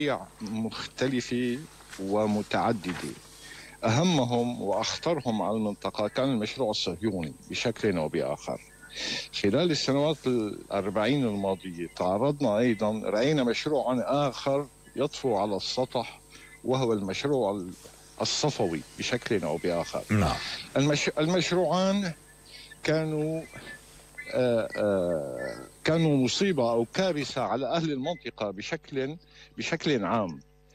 مختلفة ومتعددة. أهمهم وأخطرهم على المنطقة كان المشروع الصهيوني بشكل أو بآخر. خلال السنوات الأربعين الماضية تعرضنا أيضا، رأينا مشروعا آخر يطفو على السطح، وهو المشروع الصفوي بشكل أو بآخر. نعم. المشروعان كانوا مصيبة أو كارثة على أهل المنطقة بشكل عام.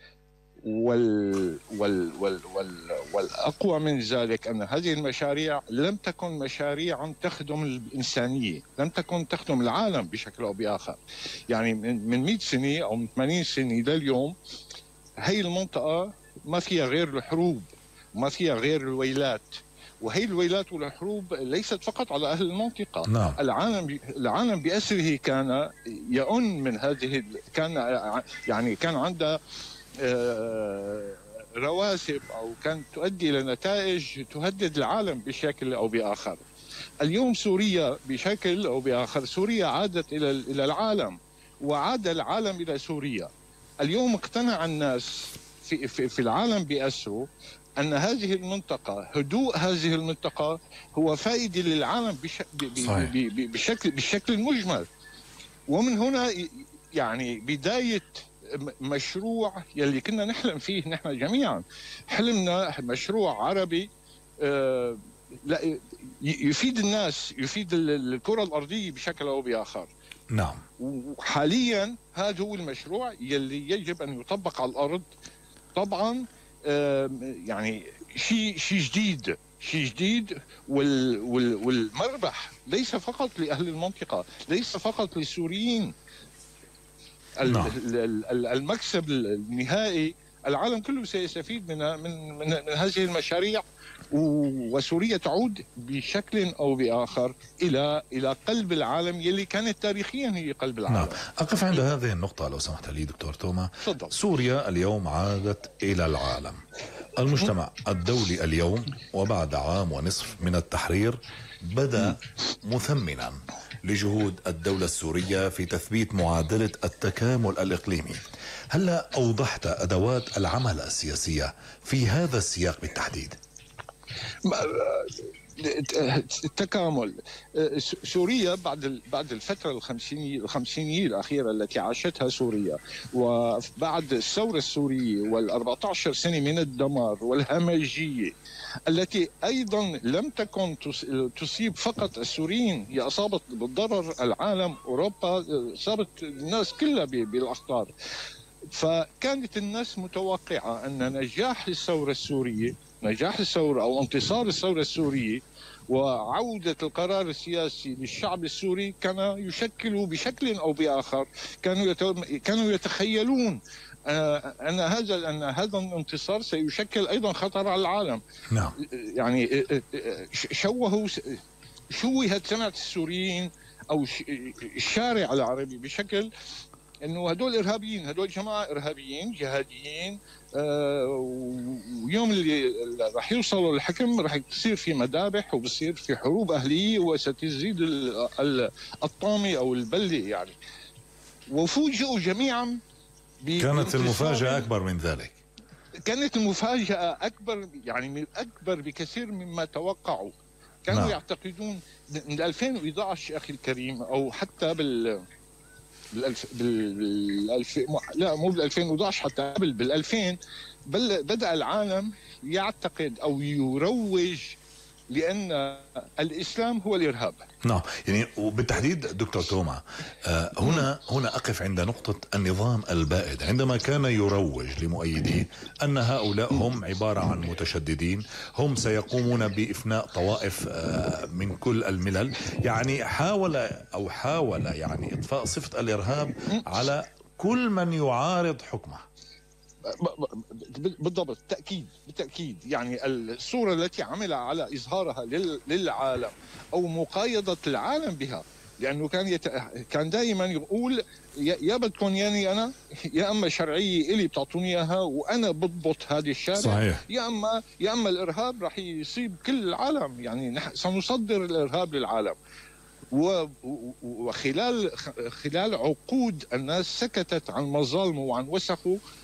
والأقوى من ذلك أن هذه المشاريع لم تكن مشاريعا تخدم الإنسانية، لم تكن تخدم العالم بشكل أو بآخر. يعني من 100 سنة أو من 80 سنة لليوم هي المنطقة ما فيها غير الحروب وما فيها غير الويلات، وهي الويلات والحروب ليست فقط على أهل المنطقة. نعم. العالم بأسره كان يئن من هذه، كان عنده رواسب أو كانت تؤدي إلى نتائج تهدد العالم بشكل أو بآخر. اليوم سوريا بشكل أو بآخر، سوريا عادت إلى العالم وعاد العالم إلى سوريا. اليوم اقتنع الناس في العالم بأسره أن هذه المنطقة، هدوء هذه المنطقة هو فائدة للعالم بشكل مجمل. ومن هنا يعني بداية مشروع يلي كنا نحلم فيه نحن جميعا. حلمنا مشروع عربي يفيد الناس، يفيد الكرة الأرضية بشكل أو بآخر. نعم. وحاليا هذا هو المشروع يلي يجب أن يطبق على الأرض. طبعا يعني شيء جديد والمربح ليس فقط لأهل المنطقة، ليس فقط للسوريين. المكسب النهائي العالم كله سيستفيد من هذه المشاريع، وسوريا تعود بشكل أو بآخر إلى قلب العالم يلي كانت تاريخيا هي قلب العالم. نعم. أقف عند هذه النقطة لو سمحت لي دكتور توما. فضل. سوريا اليوم عادت إلى العالم. المجتمع الدولي اليوم وبعد عام ونصف من التحرير بدأ مثمنا لجهود الدولة السورية في تثبيت معادلة التكامل الإقليمي. هل أوضحت أدوات العمل السياسية في هذا السياق بالتحديد؟ التكامل سوريا بعد الفترة الخمسينية الأخيرة التي عاشتها سوريا، وبعد الثورة السورية وال14 سنة من الدمار والهمجية التي أيضا لم تكن تصيب فقط السوريين، هي أصابت بالضرر العالم، أوروبا، أصابت الناس كلها بالأخطار. فكانت الناس متوقعة أن نجاح الثورة أو انتصار الثورة السورية وعودة القرار السياسي للشعب السوري كان يشكل بشكل أو بآخر، كانوا يتخيلون أن هذا الانتصار سيشكل أيضا خطر على العالم. نعم. يعني شوهت سمعة السوريين أو الشارع العربي بشكل انه هدول ارهابيين، هدول جماعه ارهابيين جهاديين، ويوم اللي راح يوصلوا للحكم راح تصير في مذابح وبصير في حروب اهليه وستزيد الطامه او البله يعني. وفوجئوا جميعا كانت المفاجاه اكبر من ذلك. كانت المفاجاه اكبر، يعني اكبر بكثير مما توقعوا. كانوا يعتقدون من 2011 اخي الكريم، او حتى لا مو بال 2011، حتى قبل بال 2000 بدأ العالم يعتقد أو يروج لأن الإسلام هو الإرهاب. نعم. يعني وبالتحديد دكتور توما، هنا أقف عند نقطة النظام البائد، عندما كان يروج لمؤيديه أن هؤلاء هم عبارة عن متشددين، هم سيقومون بإفناء طوائف من كل الملل. يعني حاول يعني إطفاء صفة الإرهاب على كل من يعارض حكمه. بالضبط، بالتأكيد يعني الصورة التي عمل على إظهارها للعالم أو مقايضة العالم بها، لأنه كان دائما يقول يا بدكم ياني أنا، يا أما شرعية إلي بتعطوني إياها وأنا بضبط هذه الشارع. صحيح. يا أما الإرهاب راح يصيب كل العالم، يعني سنصدر الإرهاب للعالم. وخلال عقود الناس سكتت عن مظالمه وعن وسخه،